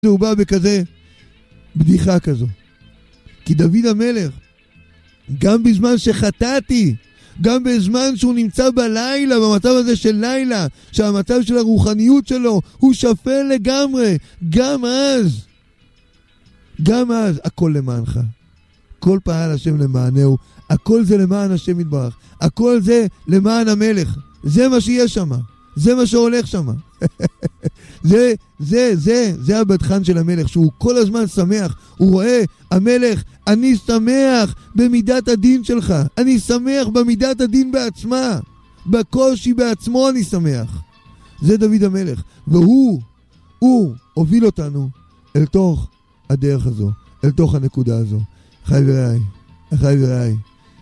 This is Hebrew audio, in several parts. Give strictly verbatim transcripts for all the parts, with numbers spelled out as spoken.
הוא בא בכזה בדיחה כזו. כי דוד המלך, גם בזמן שחטאתי, גם בזמן שהוא נמצא בלילה, במצב הזה של לילה, שהמצב של הרוחניות שלו הוא שפל לגמרי, גם אז, גם אז, הכל למענך. כל פעל השם למענהו, הכל זה למען השם יתברך, הכל זה למען המלך. זה מה שיש שם, זה מה שהולך שם. זה, זה, זה, זה הבדחן של המלך, שהוא כל הזמן שמח. הוא רואה, המלך, אני שמח במידת הדין שלך, אני שמח במידת הדין בעצמה, בקושי בעצמו אני שמח. זה דוד המלך, והוא, הוא הוביל אותנו אל תוך הדרך הזו, אל תוך הנקודה הזו. חי ורעי, חי ורעי,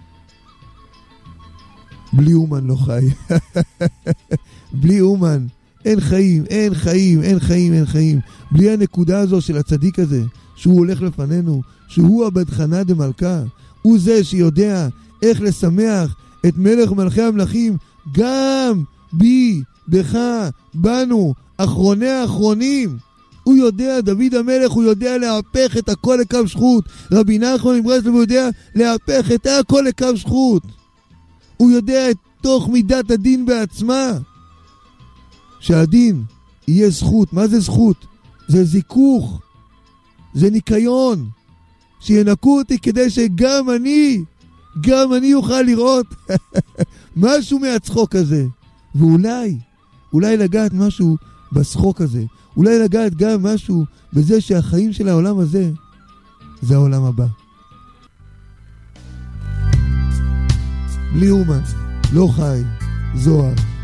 בלי אומן לא חי. בלי אומן אין חיים, אין חיים, אין חיים, אין חיים. בלי הנקודה הזו של הצדיק הזה, שהוא הולך לפנינו, שהוא הבדחנה דמלכה, הוא זה שיודע איך לשמח את מלך מלכי המלכים, גם בי, בך, בנו, אחרוני האחרונים. הוא יודע, דוד המלך, הוא יודע להפך את הכל לקו זכות. רבי נחמן מברסלב הוא יודע להפך את הכל לקו זכות. הוא יודע את תוך מידת הדין בעצמה, שהדין יהיה זכות. מה זה זכות? זה זיכוך, זה ניקיון, שינקו אותי כדי שגם אני, גם אני אוכל לראות משהו מהצחוק הזה. ואולי, אולי לגעת משהו בשחוק הזה, אולי לגעת גם משהו בזה שהחיים של העולם הזה זה העולם הבא. בלי אומן לא חי, זוהר.